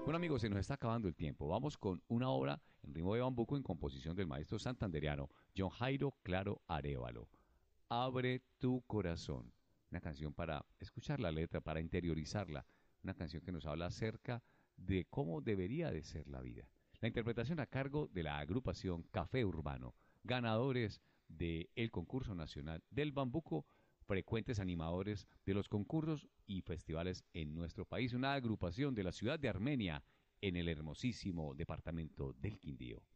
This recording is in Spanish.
Bueno amigos, se nos está acabando el tiempo. Vamos con una obra en ritmo de bambuco en composición del maestro santandereano John Jairo Claro Arévalo. Abre tu corazón. Una canción para escuchar la letra, para interiorizarla. Una canción que nos habla acerca de cómo debería de ser la vida. La interpretación a cargo de la agrupación Café Urbano, ganadores del concurso nacional del bambuco, frecuentes animadores de los concursos y festivales en nuestro país. Una agrupación de la ciudad de Armenia en el hermosísimo departamento del Quindío.